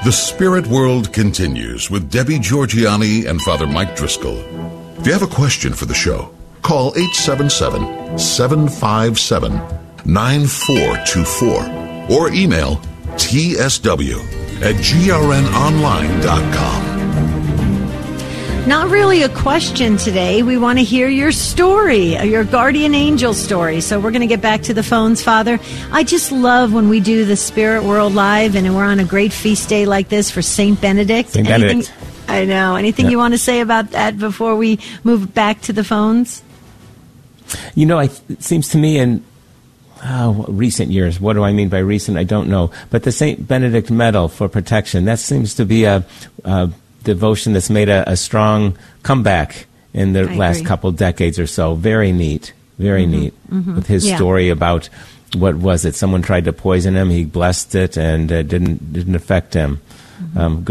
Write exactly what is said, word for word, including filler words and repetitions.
The Spirit World continues with Debbie Georgianni and Father Mike Driscoll. If you have a question for the show, call eight seven seven, seven five seven, nine four two four or email t s w at g r n online dot com. Not really a question today. We want to hear your story, your guardian angel story. So we're going to get back to the phones, Father. I just love when we do the Spirit World Live and we're on a great feast day like this for Saint Benedict. Saint Benedict. Anything, I know. Anything Yeah. you want to say about that before we move back to the phones? You know, I, it seems to me in oh, recent years, what do I mean by recent? I don't know. But the Saint Benedict Medal for Protection, that seems to be a, a devotion that's made a, a strong comeback in the I last agree. couple decades or so. Very neat. Very Mm-hmm. neat. Mm-hmm. With his Yeah. story about, what was it? Someone tried to poison him. He blessed it and it didn't, didn't affect him. Mm-hmm. Um,